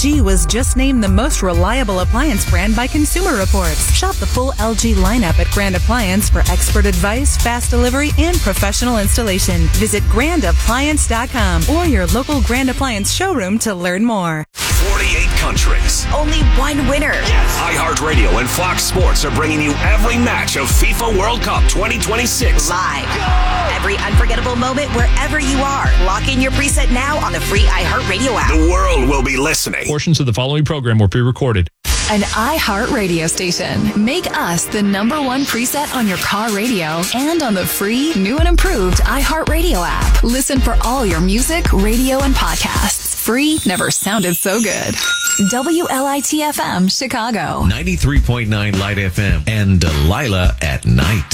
LG was just named the most reliable appliance brand by Consumer Reports. Shop the full LG lineup at Grand Appliance for expert advice, fast delivery, and professional installation. Visit grandappliance.com or your local Grand Appliance showroom to learn more. 48 countries. Only one winner. Yes. iHeartRadio and Fox Sports are bringing you every match of FIFA World Cup 2026. Live. Every unforgettable moment wherever you are. Lock in your preset now on the free iHeartRadio app. The world will be listening. Portions of the following program were pre-recorded. An iHeart radio station. Make us the #1 preset on your car radio and on the free, new and improved iHeart Radio app. Listen for all your music, radio, and podcasts. Free never sounded so good. WLIT-FM, Chicago. 93.9 Light FM and Delilah at night.